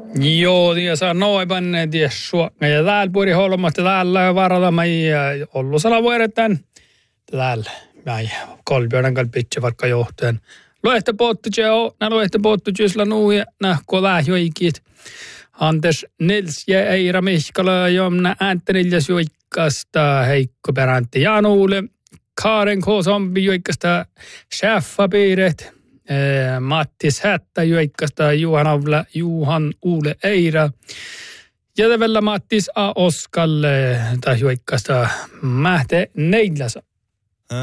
Joo, ja saa noipan suokka ja täällä puoli holmasta täällä varalla mai ollut sala vuodetaan täällä mai kolbjörnan kalpitse vaikka johtajan. Loehtä pottuje on, nä loehtä pottujusla nuuja nahko lähjoikit. Anders Nils ja Eira Mihkala jomna Antoniljas joikkasta Heikko Perantti Januule. Karen K. Zombi joikkasta Schäffapiiret. Mattis Hättä joikkasta Juhan Uule Eira. Ja tällä Mattis A. Oskalle tai joikkasta Mähte Neidläsa.